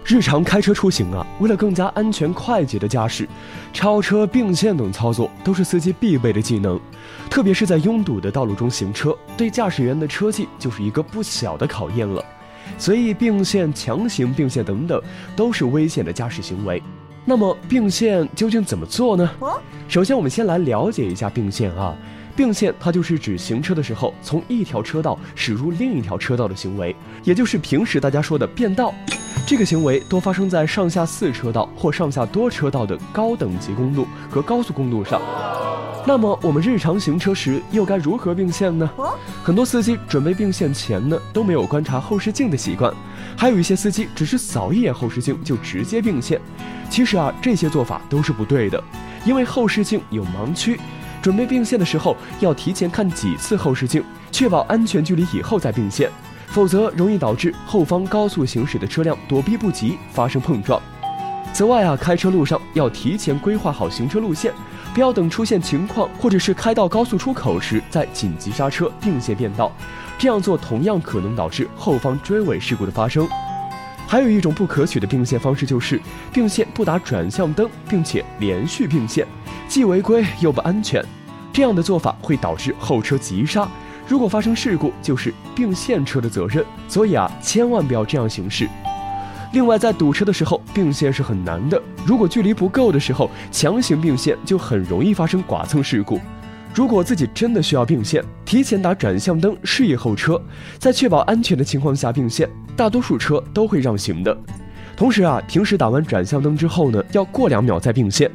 日常开车出行啊，为了更加安全快捷的驾驶，超车、并线等操作都是司机必备的技能。特别是在拥堵的道路中行车，对驾驶员的车技就是一个不小的考验了。所以并线、强行并线等等，都是危险的驾驶行为。那么并线究竟怎么做呢？首先我们先来了解一下并线啊。并线它就是指行车的时候从一条车道驶入另一条车道的行为，也就是平时大家说的变道。这个行为多发生在上下4车道或上下多车道的高等级公路和高速公路上。那么我们日常行车时又该如何并线呢？很多司机准备并线前呢都没有观察后视镜的习惯，还有一些司机只是扫一眼后视镜就直接并线。其实啊，这些做法都是不对的，因为后视镜有盲区。准备并线的时候要提前看几次后视镜，确保安全距离以后再并线，否则容易导致后方高速行驶的车辆躲避不及，发生碰撞。此外啊，开车路上要提前规划好行车路线，不要等出现情况或者是开到高速出口时再紧急刹车并线变道，这样做同样可能导致后方追尾事故的发生。还有一种不可取的并线方式就是并线不打转向灯，并且连续并线，既违规又不安全。这样的做法会导致后车急刹，如果发生事故就是并线车的责任，所以啊，千万不要这样行驶。另外，在堵车的时候并线是很难的，如果距离不够的时候强行并线就很容易发生剐蹭事故。如果自己真的需要并线，提前打转向灯示意后车，在确保安全的情况下并线，大多数车都会让行的。同时啊，平时打完转向灯之后呢，要过2秒再并线，